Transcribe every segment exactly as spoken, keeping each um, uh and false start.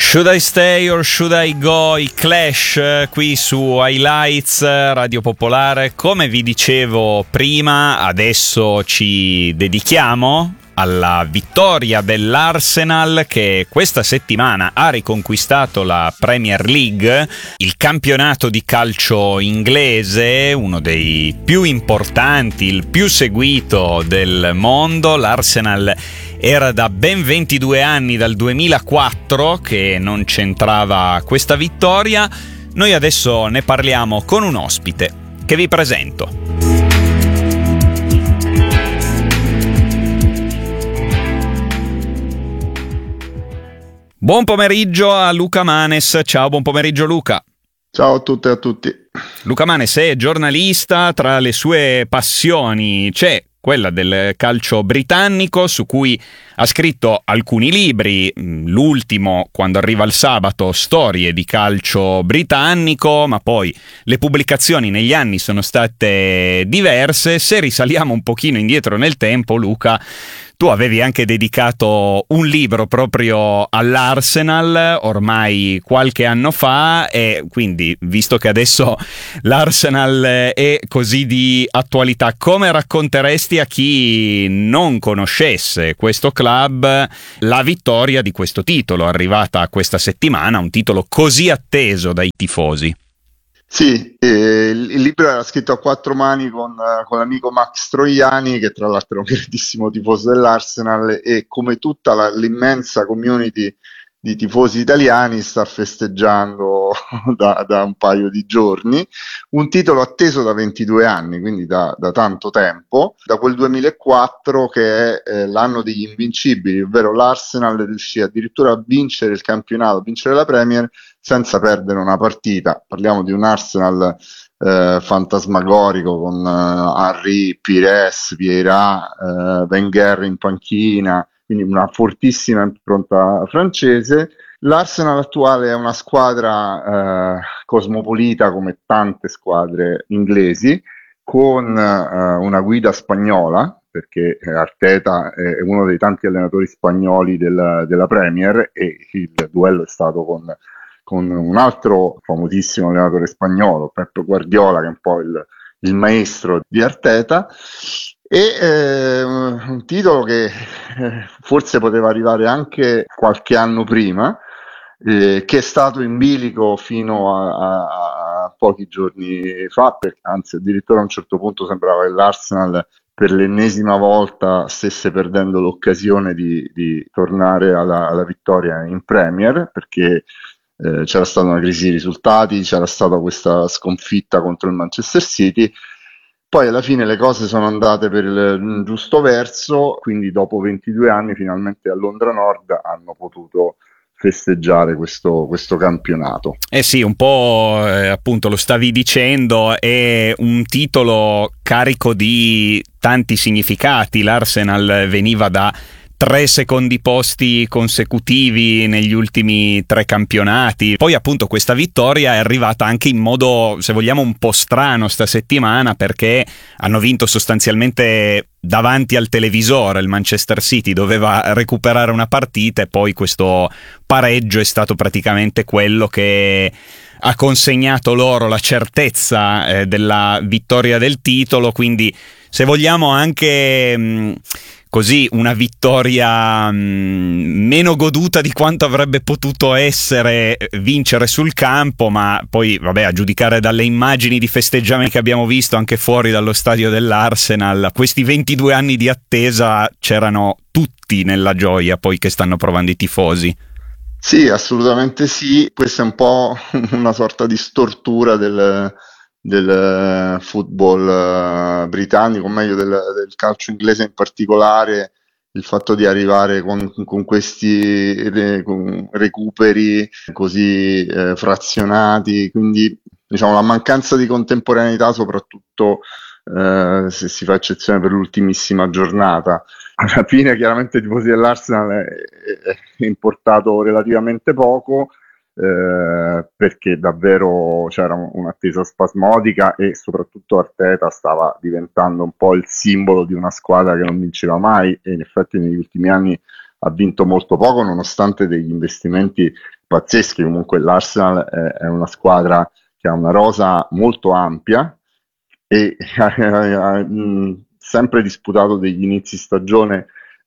Should I Stay or Should I Go? I Clash eh, qui su Highlights Radio Popolare. Come vi dicevo prima, adesso ci dedichiamo alla vittoria dell'Arsenal, che questa settimana ha riconquistato la Premier League, il campionato di calcio inglese, uno dei più importanti, il più seguito del mondo. L'Arsenal era da ben ventidue anni, dal duemilaquattro, che non c'entrava questa vittoria. Noi adesso ne parliamo con un ospite che vi presento. Buon pomeriggio a Luca Manes. Ciao, buon pomeriggio Luca. Ciao a tutte e a tutti. Luca Manes è giornalista. Tra le sue passioni c'è quella del calcio britannico, su cui ha scritto alcuni libri, l'ultimo, Quando arriva il sabato, storie di calcio britannico, ma poi le pubblicazioni negli anni sono state diverse. Se risaliamo un pochino indietro nel tempo, Luca, tu avevi anche dedicato un libro proprio all'Arsenal ormai qualche anno fa, e quindi, visto che adesso l'Arsenal è così di attualità, come racconteresti a chi non conoscesse questo club la vittoria di questo titolo arrivata questa settimana, un titolo così atteso dai tifosi? Sì, eh, il libro era scritto a quattro mani con, eh, con l'amico Max Troiani, che tra l'altro è un grandissimo tifoso dell'Arsenal, e come tutta la- l'immensa community di tifosi italiani sta festeggiando da, da un paio di giorni un titolo atteso da ventidue anni, quindi da, da tanto tempo, da quel duemilaquattro che è eh, l'anno degli invincibili, ovvero l'Arsenal riuscì addirittura a vincere il campionato, a vincere la Premier senza perdere una partita. Parliamo di un Arsenal eh, fantasmagorico con eh, Henry, Pires, Vieira, eh, Wenger in panchina, quindi una fortissima impronta francese. L'Arsenal attuale è una squadra eh, cosmopolita come tante squadre inglesi, con eh, una guida spagnola, perché eh, Arteta è uno dei tanti allenatori spagnoli del- della Premier, e il duello è stato con con un altro famosissimo allenatore spagnolo, Pep Guardiola, che è un po' il, il maestro di Arteta, e eh, un titolo che eh, forse poteva arrivare anche qualche anno prima, eh, che è stato in bilico fino a, a- a pochi giorni fa, per- anzi addirittura a un certo punto sembrava che l'Arsenal per l'ennesima volta stesse perdendo l'occasione di, di tornare alla, alla vittoria in Premier, perché eh, c'era stata una crisi di risultati, c'era stata questa sconfitta contro il Manchester City. Poi alla fine le cose sono andate per il giusto verso, quindi dopo ventidue anni finalmente a Londra Nord hanno potuto festeggiare questo, questo campionato. Eh sì, un po' eh, appunto lo stavi dicendo, è un titolo carico di tanti significati. L'Arsenal veniva da tre secondi posti consecutivi negli ultimi tre campionati. Poi appunto questa vittoria è arrivata anche in modo, se vogliamo, un po' strano sta settimana, perché hanno vinto sostanzialmente davanti al televisore. Il Manchester City doveva recuperare una partita e poi questo pareggio è stato praticamente quello che ha consegnato loro la certezza eh, della vittoria del titolo. Quindi, se vogliamo, anche mh, così una vittoria mh, meno goduta di quanto avrebbe potuto essere vincere sul campo, ma poi vabbè, a giudicare dalle immagini di festeggiamenti che abbiamo visto anche fuori dallo stadio dell'Arsenal, questi ventidue anni di attesa c'erano tutti nella gioia poi che stanno provando i tifosi. Sì, assolutamente sì. Questa è un po' una sorta di stortura del, del eh, football eh, britannico, o meglio del, del calcio inglese in particolare, il fatto di arrivare con, con questi re- con recuperi così eh, frazionati, quindi diciamo la mancanza di contemporaneità, soprattutto eh, se si fa eccezione per l'ultimissima giornata. Alla fine chiaramente i tifosi dell'Arsenal è, è- è importato relativamente poco, eh, perché davvero c'era un- un'attesa spasmodica, e soprattutto Arteta stava diventando un po' il simbolo di una squadra che non vinceva mai, e in effetti negli ultimi anni ha vinto molto poco nonostante degli investimenti pazzeschi. Comunque l'Arsenal è, è una squadra che ha una rosa molto ampia e ha sempre disputato degli inizi stagione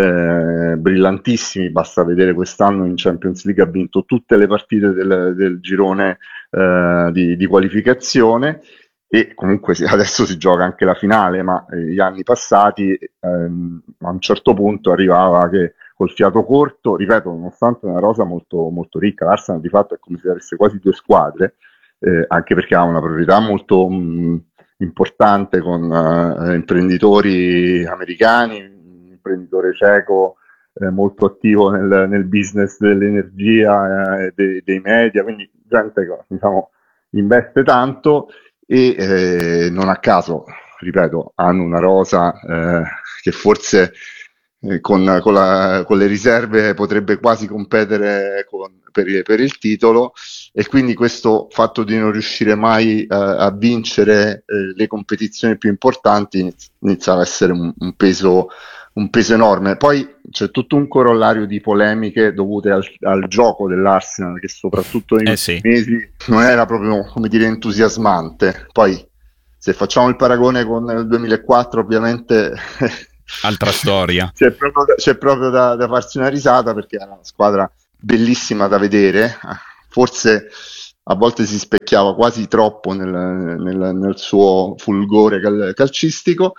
eh, brillantissimi. Basta vedere quest'anno in Champions League ha vinto tutte le partite del, del girone eh, di, di qualificazione, e comunque adesso si gioca anche la finale, ma gli anni passati ehm, a un certo punto arrivava che col fiato corto, ripeto, nonostante una rosa molto, molto ricca, l'Arsenal di fatto è come se avesse quasi due squadre, eh, anche perché ha una proprietà molto mh, importante con uh, imprenditori americani, un imprenditore ceco eh, molto attivo nel, nel business dell'energia e eh, dei, dei media, quindi gente che, diciamo, investe tanto e eh, non a caso, ripeto, hanno una rosa eh, che forse eh, con, con, la, con le riserve potrebbe quasi competere con, per, il, per il titolo, e quindi questo fatto di non riuscire mai eh, a vincere eh, le competizioni più importanti inizia ad essere un, un peso un peso enorme. Poi c'è tutto un corollario di polemiche dovute al, al gioco dell'Arsenal, che soprattutto negli Eh ultimi sì. mesi non era proprio, come dire, entusiasmante. Poi se facciamo il paragone con il duemilaquattro, ovviamente Altra storia. c'è proprio, da, c'è proprio da, da farsi una risata, perché è una squadra bellissima da vedere, forse a volte si specchiava quasi troppo nel, nel, nel suo fulgore cal- calcistico,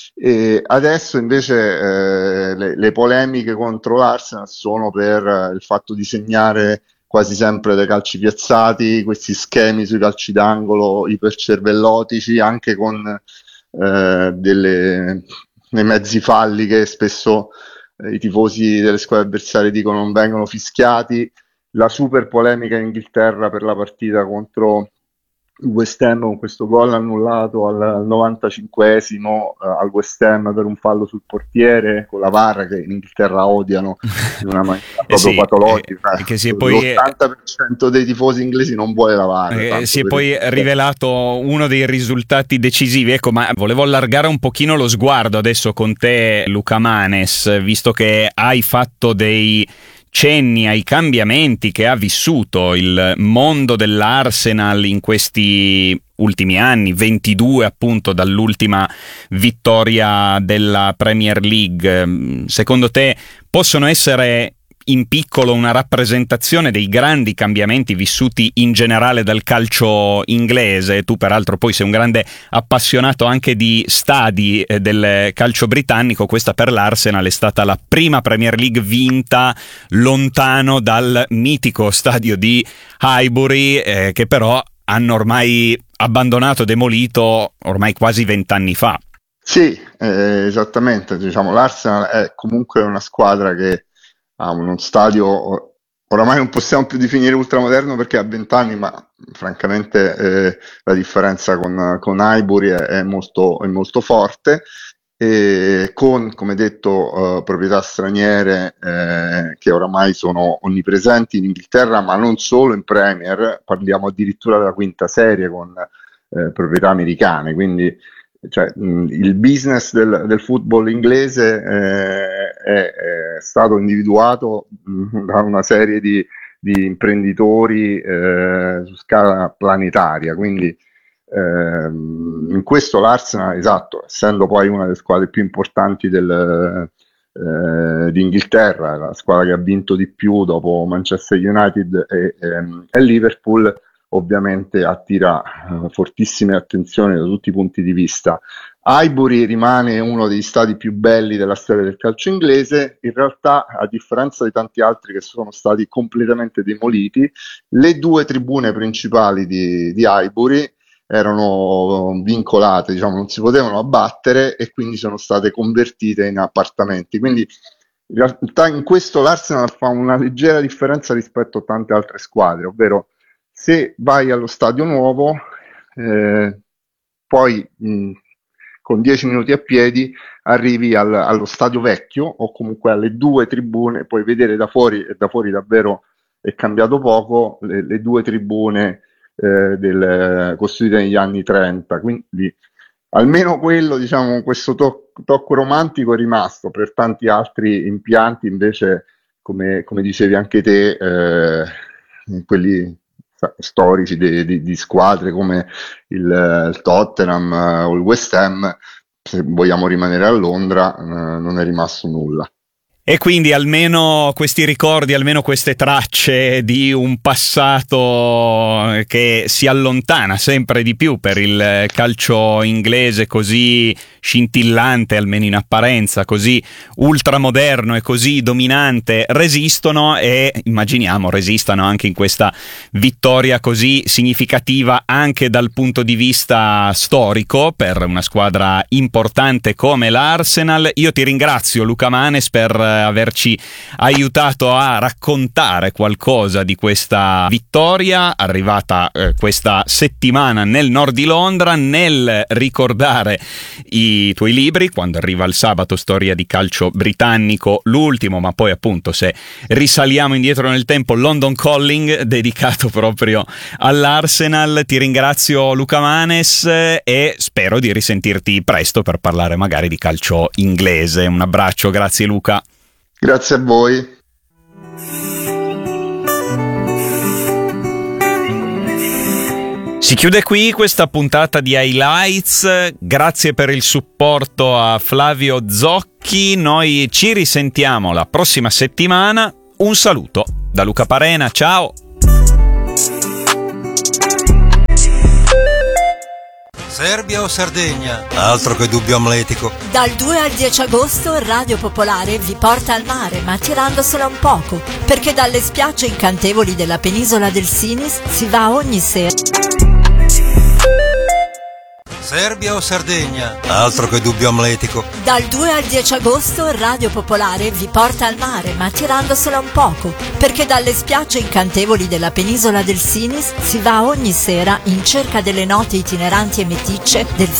e adesso invece eh, le, le polemiche contro l'Arsenal sono per il fatto di segnare quasi sempre dai calci piazzati, questi schemi sui calci d'angolo ipercervellotici, anche con eh, delle, dei mezzi falli che spesso eh, i tifosi delle squadre avversarie dicono non vengono fischiati. La super polemica in Inghilterra per la partita contro il West Ham, con questo gol annullato al, al novantacinquesimo eh, al West Ham per un fallo sul portiere, con la V A R, che in Inghilterra odiano in una maniera eh proprio sì, patologica. eh, che si è poi L'ottanta per cento dei tifosi inglesi non vuole la V A R. Eh, si è Per poi il... rivelato uno dei risultati decisivi. Ecco, ma volevo allargare un pochino lo sguardo adesso con te, Luca Manes, visto che hai fatto dei cenni ai cambiamenti che ha vissuto il mondo dell'Arsenal in questi ultimi anni, ventidue appunto dall'ultima vittoria della Premier League. Secondo te possono essere in piccolo una rappresentazione dei grandi cambiamenti vissuti in generale dal calcio inglese? Tu peraltro poi sei un grande appassionato anche di stadi eh, del calcio britannico. Questa per l'Arsenal è stata la prima Premier League vinta lontano dal mitico stadio di Highbury, eh, che però hanno ormai abbandonato, demolito ormai quasi vent'anni fa. Sì, eh, esattamente. Diciamo, l'Arsenal è comunque una squadra che ha uno stadio, oramai non possiamo più definire ultramoderno perché ha vent'anni, ma francamente eh, la differenza con, con Highbury è, è molto, è molto forte, e con, come detto, eh, proprietà straniere eh, che oramai sono onnipresenti in Inghilterra, ma non solo in Premier. Parliamo addirittura della quinta serie con eh, proprietà americane, quindi cioè, mh, il business del, del football inglese eh, è, è stato individuato mh, da una serie di, di imprenditori eh, su scala planetaria, quindi ehm, in questo l'Arsenal, esatto, essendo poi una delle squadre più importanti del, eh, di Inghilterra, la squadra che ha vinto di più dopo Manchester United e, ehm, e Liverpool, ovviamente attira eh, fortissime attenzioni da tutti i punti di vista. Highbury rimane uno degli stadi più belli della storia del calcio inglese. In realtà, a differenza di tanti altri che sono stati completamente demoliti, le due tribune principali di, di Highbury erano vincolate, diciamo, non si potevano abbattere, e quindi sono state convertite in appartamenti. Quindi in realtà in questo l'Arsenal fa una leggera differenza rispetto a tante altre squadre, ovvero se vai allo stadio nuovo, eh, poi mh, con dieci minuti a piedi arrivi al, allo stadio vecchio, o comunque alle due tribune, puoi vedere da fuori, e da fuori davvero è cambiato poco, le, le due tribune eh, del, costruite negli anni trenta, quindi almeno quello, diciamo, questo to- tocco romantico è rimasto. Per tanti altri impianti invece, come, come dicevi anche te, eh, quelli storici di, di, di squadre come il, il Tottenham o il West Ham. Se vogliamo rimanere a Londra, eh, non è rimasto nulla. E quindi almeno questi ricordi, almeno queste tracce di un passato che si allontana sempre di più per il calcio inglese così scintillante, almeno in apparenza, così ultramoderno e così dominante, resistono e immaginiamo resistano anche in questa vittoria così significativa anche dal punto di vista storico per una squadra importante come l'Arsenal. Io ti ringrazio, Luca Manes, per averci aiutato a raccontare qualcosa di questa vittoria arrivata eh, questa settimana nel nord di Londra, nel ricordare i tuoi libri Quando arriva il sabato, storia di calcio britannico, l'ultimo, ma poi appunto se risaliamo indietro nel tempo London Calling, dedicato proprio all'Arsenal. Ti ringrazio, Luca Manes, e spero di risentirti presto per parlare magari di calcio inglese. Un abbraccio, grazie Luca. Grazie a voi. Si chiude qui questa puntata di Highlights. Grazie per il supporto a Flavio Zocchi. Noi ci risentiamo la prossima settimana. Un saluto da Luca Parena, ciao. Serbia o Sardegna? Altro che dubbio amletico. Dal due al dieci agosto Radio Popolare vi porta al mare, ma tirandosela un poco, perché dalle spiagge incantevoli della penisola del Sinis si va ogni sera. Serbia o Sardegna? Altro che dubbio amletico. Dal due al dieci agosto Radio Popolare vi porta al mare, ma tirandosela un poco, perché dalle spiagge incantevoli della penisola del Sinis si va ogni sera in cerca delle note itineranti e meticce del